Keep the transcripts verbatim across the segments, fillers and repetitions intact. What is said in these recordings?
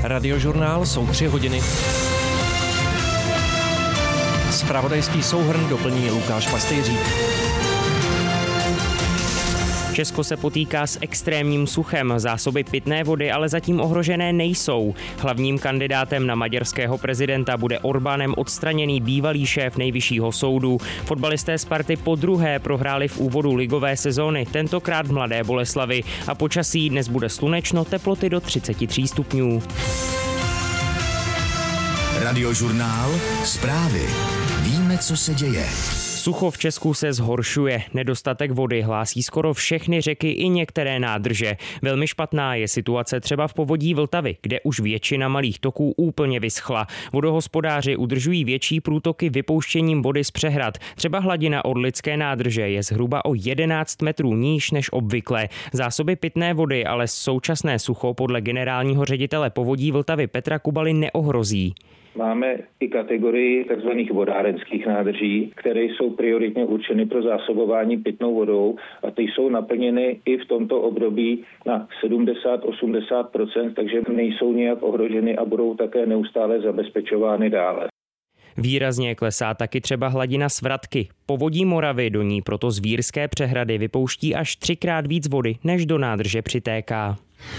Radiožurnál jsou tři hodiny. Zpravodajský souhrn doplní Lukáš Pastejřík. Česko se potýká s extrémním suchem, zásoby pitné vody ale zatím ohrožené nejsou. Hlavním kandidátem na maďarského prezidenta bude Orbánem odstraněný bývalý šéf nejvyššího soudu. Fotbalisté Sparty podruhé prohráli v úvodu ligové sezóny, tentokrát v Mladé Boleslavi, a počasí dnes bude slunečno, teploty do třicet tři stupňů. Radiožurnál, zprávy. Víme, co se děje. Sucho v Česku se zhoršuje. Nedostatek vody hlásí skoro všechny řeky i některé nádrže. Velmi špatná je situace třeba v povodí Vltavy, kde už většina malých toků úplně vyschla. Vodohospodáři udržují větší průtoky vypouštěním vody z přehrad. Třeba hladina Orlické nádrže je zhruba o jedenáct metrů níž než obvykle. Zásoby pitné vody ale současné sucho podle generálního ředitele povodí Vltavy Petra Kubaly neohrozí. Máme i kategorii tzv. Vodárenských nádrží, které jsou prioritně určeny pro zásobování pitnou vodou a ty jsou naplněny i v tomto období na sedmdesát až osmdesát procent, takže nejsou nijak ohroženy a budou také neustále zabezpečovány dále. Výrazně klesá taky třeba hladina Svratky. Povodí Moravy do ní proto z Vírské přehrady vypouští až třikrát víc vody, než do nádrže přitéká.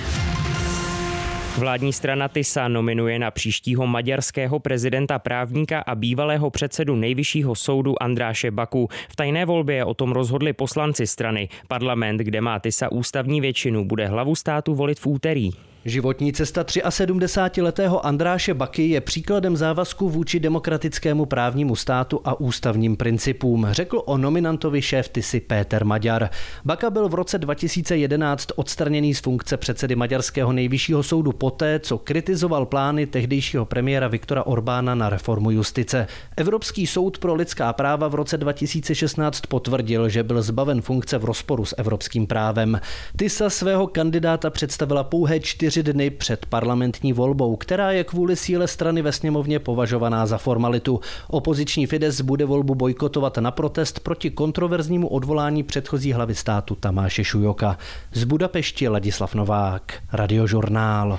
Vládní strana TISA nominuje na příštího maďarského prezidenta právníka a bývalého předsedu nejvyššího soudu Andráše Baku. V tajné volbě o tom rozhodli poslanci strany. Parlament, kde má TISA ústavní většinu, bude hlavu státu volit v úterý. Životní cesta sedmdesátiletého Andráše Baky je příkladem závazku vůči demokratickému právnímu státu a ústavním principům, řekl o nominantovi šéf TISy Péter Maďar. Baka byl v roce dva tisíce jedenáct odstraněný z funkce předsedy maďarského nejvyššího soudu poté, co kritizoval plány tehdejšího premiéra Viktora Orbána na reformu justice. Evropský soud pro lidská práva v roce dva tisíce šestnáct potvrdil, že byl zbaven funkce v rozporu s evropským právem. TISA svého kandidáta představila pouhé čtyři dny před parlamentní volbou, která je kvůli síle strany ve sněmovně považovaná za formalitu. Opoziční Fides bude volbu bojkotovat na protest proti kontroverznímu odvolání předchozí hlavy státu Tamáše Šujoka. Z Budapešti Ladislav Novák, Radiožurnál.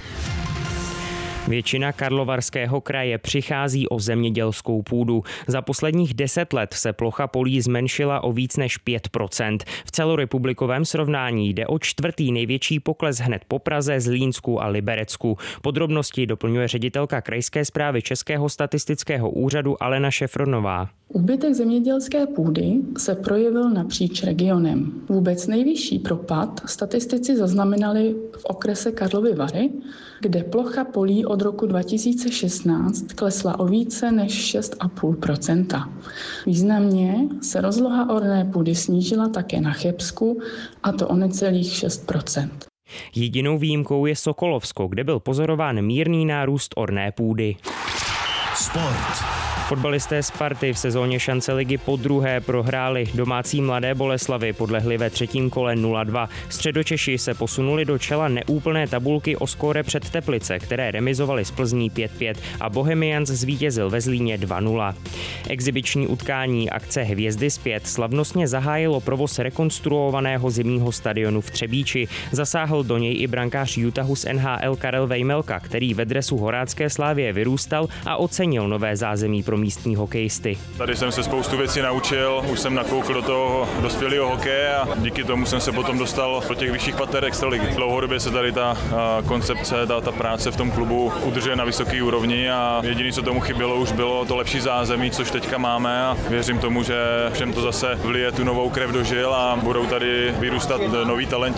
Většina Karlovarského kraje přichází o zemědělskou půdu. Za posledních deset let se plocha polí zmenšila o víc než pět procent. V celorepublikovém srovnání jde o čtvrtý největší pokles hned po Praze, Zlínsku a Liberecku. Podrobnosti doplňuje ředitelka krajské správy Českého statistického úřadu Alena Šefronová. Úbytek zemědělské půdy se projevil napříč regionem. Vůbec nejvyšší propad statistici zaznamenali v okrese Karlovy Vary, kde plocha polí od roku dva tisíce šestnáct klesla o více než šest celá pět procenta. Významně se rozloha orné půdy snížila také na Chebsku, a to o necelých šest procent. Jedinou výjimkou je Sokolovsko, kde byl pozorován mírný nárůst orné půdy. Sport. Fotbalisté Sparty v sezóně šance ligy podruhé prohráli. Domácí Mladé Boleslavi podlehli ve třetím kole nula dva. Středočeši se posunuli do čela neúplné tabulky o skóre před Teplice, které remizovali z Plzní pět pět, a Bohemians zvítězil ve Zlíně dva nula. Exibiční utkání akce Hvězdy zpět slavnostně zahájilo provoz rekonstruovaného zimního stadionu v Třebíči. Zasáhl do něj i brankář Utahu z N H L Karel Vejmelka, který ve dresu Horácké Slávie vyrůstal a ocenil nové zázemí pro místní hokejisty. Tady jsem se spoustu věcí naučil, už jsem nakoukl do toho dospělého hokeje a díky tomu jsem se potom dostal do těch vyšších pater extraligy. Dlouhodobě se tady ta koncepce, ta, ta práce v tom klubu udržuje na vysoké úrovni a jediné, co tomu chybělo, už bylo to lepší zázemí, což teďka máme, a věřím tomu, že všem to zase vlije tu novou krev do žil a budou tady vyrůstat noví talenti.